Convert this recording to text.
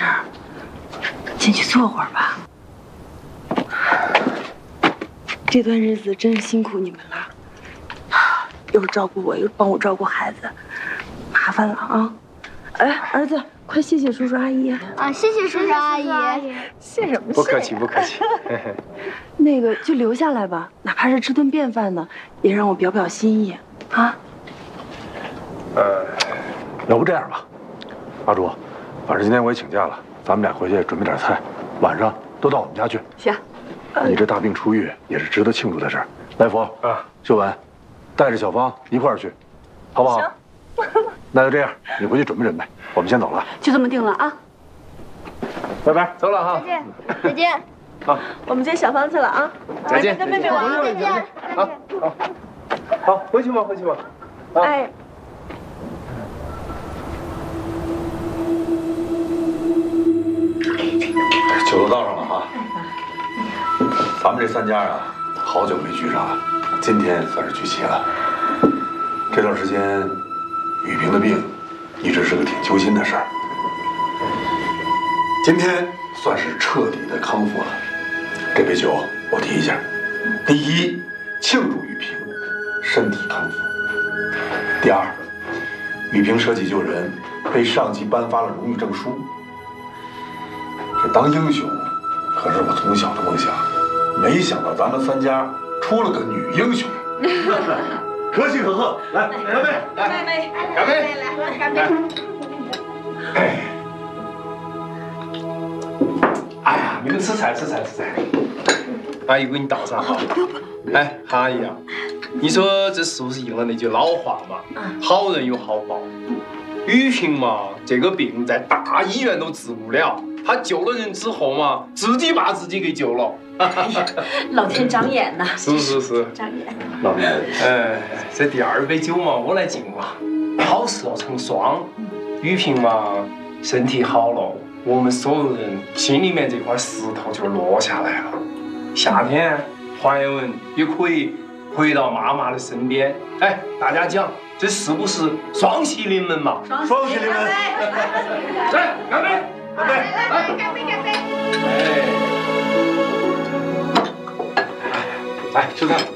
儿，进去坐会儿吧。这段日子真是辛苦你们了，又照顾我，又帮我照顾孩子，麻烦了啊！哎，儿子，快谢谢叔叔阿姨啊！谢谢叔叔阿姨， 谢什么谢？ 不客气，不客气。 那个就留下来吧，哪怕是吃顿便饭呢，也让我表表心意啊。 要不这样吧，阿朱，反正今天我也请假了，咱们俩回去准备点菜，晚上都到我们家去。 行。 你这大病初愈也是值得庆祝的事儿。来福啊，秀文，带着小芳一块儿去，好不好？行。那就这样，你回去准备准备，我们先走了。 就这么定了啊。 拜拜， 走了哈。 再见，再见。 好， 我们接小芳去了啊。 再见， 跟妹妹玩。 再见。 好，好，回去吧，回去吧。 哎。 酒都倒上了哈。咱们这三家啊，好久没聚上了，今天算是聚齐了。这段时间，雨萍的病一直是个挺揪心的事儿。今天算是彻底的康复了。这杯酒我提一下：第一，庆祝雨萍身体康复；第二，雨萍舍己救人，被上级颁发了荣誉证书。这当英雄，可是我从小的梦想。没想到咱们三家出了个女英雄，可喜可贺！来，干杯！ 干杯！干杯！来，干杯！ 哎呀，你们吃菜，吃菜，吃菜。阿姨给你倒上哈。哎，阿姨啊，你说这是不是应了那句老话嘛？好人有好报。雨萍嘛，这个病在大医院都治不了，她救了人之后嘛，自己把自己给救了。 哎呀，老天长眼呐！ 是是是， 长眼。 老年人， 哎，这第二杯酒嘛，我来敬吧。好事要成双，雨萍嘛，身体好了，我们所有人心里面这块石头就落下来了。夏天，怀文也可以回到妈妈的身边。哎，大家讲，这是不是双喜临门嘛？ 双喜临门！ 来，干杯！干杯！来， 干杯！干杯！ 哎，来，吃菜。